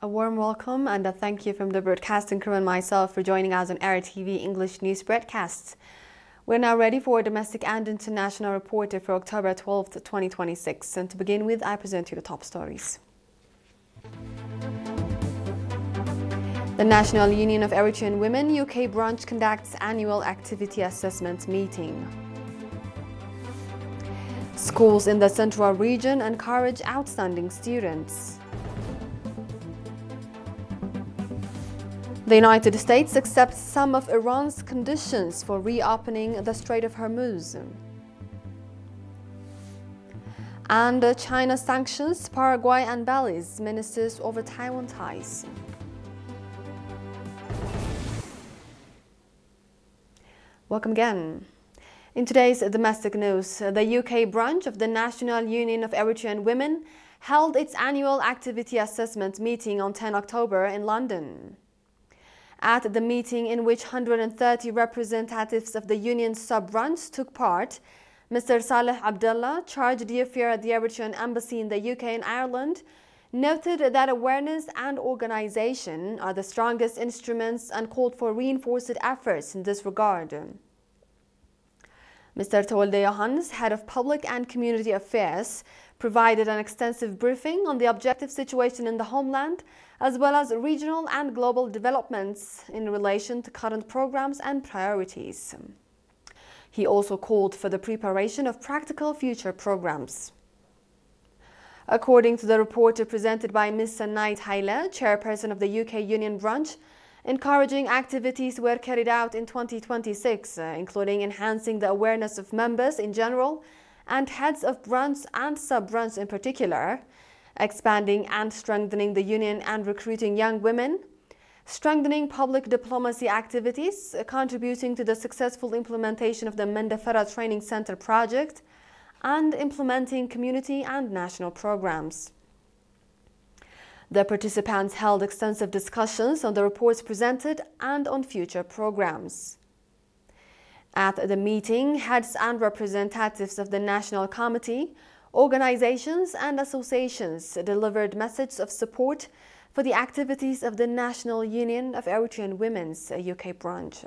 A warm welcome and a thank you from the broadcasting crew and myself for joining us on Air TV English News Broadcasts. We're now ready for a domestic and international reporter for October 12th, 2026. And to begin with, I present you the top stories. The National Union of Eritrean Women UK branch conducts annual activity assessment meeting. Schools in the Central region encourage outstanding students. The United States accepts some of Iran's conditions for reopening the Strait of Hormuz. And China sanctions Paraguay and Belize ministers over Taiwan ties. Welcome again. In today's domestic news, the UK branch of the National Union of Eritrean Women held its annual activity assessment meeting on 10 October in London. At the meeting, in which 130 representatives of the union's sub-branch took part, Mr. Saleh Abdullah, charge d'affaires at the Eritrean Embassy in the UK and Ireland, noted that awareness and organization are the strongest instruments and called for reinforced efforts in this regard. Mr. Tewolde Yohannes, head of Public and Community Affairs, provided an extensive briefing on the objective situation in the homeland, as well as regional and global developments in relation to current programs and priorities. He also called for the preparation of practical future programs. According to the report presented by Ms. Sanait Haile, chairperson of the UK Union branch, encouraging activities were carried out in 2026, including enhancing the awareness of members in general and heads of branch and sub-branch in particular, expanding and strengthening the union and recruiting young women, strengthening public diplomacy activities, contributing to the successful implementation of the Mendefera Training Center project, and implementing community and national programs. The participants held extensive discussions on the reports presented and on future programs. At the meeting, heads and representatives of the National Committee, organizations and associations delivered messages of support for the activities of the National Union of Eritrean Women's UK branch.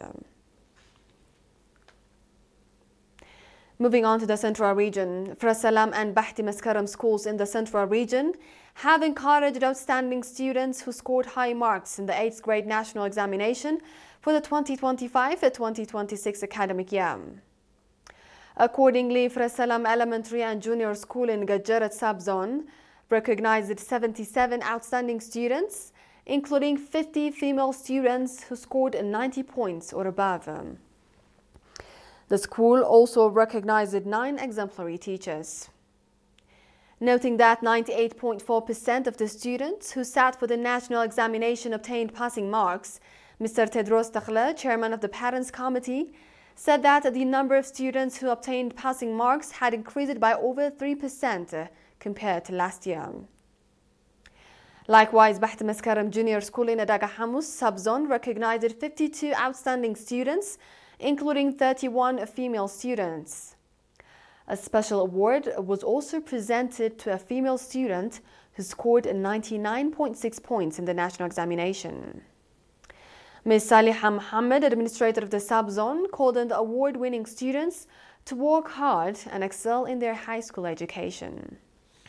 Moving on to the Central region, Frasalam and Bahti Maskaram schools in the Central region have encouraged outstanding students who scored high marks in the 8th grade national examination for the 2025-2026 academic year. Accordingly, Frasalam Elementary and Junior School in Gajarat Subzone recognized 77 outstanding students, including 50 female students who scored 90 points or above. The school also recognized 9 exemplary teachers. Noting that 98.4% of the students who sat for the national examination obtained passing marks, Mr. Tedros Takhla, chairman of the Parents Committee, said that the number of students who obtained passing marks had increased by over 3% compared to last year. Likewise, Bahti Maskaram Junior School in Adaga Hamus subzone recognized 52 outstanding students, including 31 female students. A special award was also presented to a female student who scored 99.6 points in the national examination. Ms. Saliha Mohammed, administrator of the subzone, called on the award-winning students to work hard and excel in their high school education.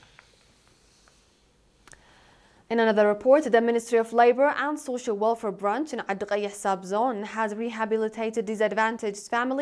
In another report, the Ministry of Labour and Social Welfare branch in Ad Ghayah subzone has rehabilitated disadvantaged families